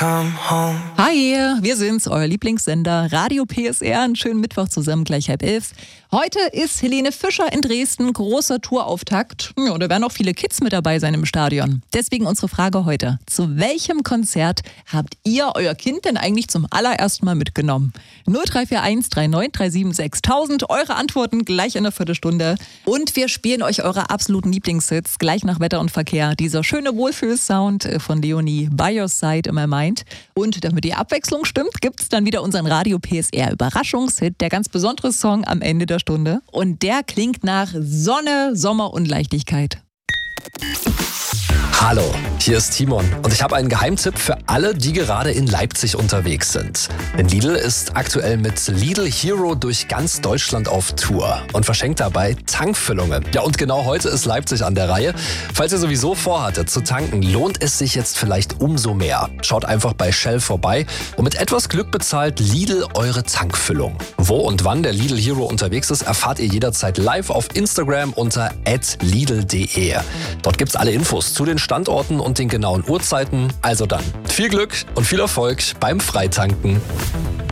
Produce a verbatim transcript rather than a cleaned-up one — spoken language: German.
Hi, wir sind's, euer Lieblingssender Radio P S R. Einen schönen Mittwoch zusammen, gleich halb elf. Heute ist Helene Fischer in Dresden, großer Tourauftakt. Ja, da werden auch viele Kids mit dabei sein im Stadion. Deswegen unsere Frage heute. Zu welchem Konzert habt ihr euer Kind denn eigentlich zum allerersten Mal mitgenommen? null drei vier eins drei neun drei sieben sechstausend. Eure Antworten gleich in einer Viertelstunde. Und wir spielen euch eure absoluten Lieblingshits gleich nach Wetter und Verkehr. Dieser schöne Wohlfühlsound von Leonie, By Your Side in My Mind. Und damit die Abwechslung stimmt, gibt's dann wieder unseren Radio P S R Überraschungshit, der ganz besondere Song am Ende der Stunde. Und der klingt nach Sonne, Sommer und Leichtigkeit. Hallo, hier ist Timon und ich habe einen Geheimtipp für alle, die gerade in Leipzig unterwegs sind. Denn Lidl ist aktuell mit Lidl Hero durch ganz Deutschland auf Tour und verschenkt dabei Tankfüllungen. Ja, und genau heute ist Leipzig an der Reihe. Falls ihr sowieso vorhattet zu tanken, lohnt es sich jetzt vielleicht umso mehr. Schaut einfach bei Shell vorbei und mit etwas Glück bezahlt Lidl eure Tankfüllung. Wo und wann der Lidl Hero unterwegs ist, erfahrt ihr jederzeit live auf Instagram unter at lidl punkt de. Dort gibt's alle Infos zu den Standorten und den genauen Uhrzeiten. Also dann, viel Glück und viel Erfolg beim Freitanken.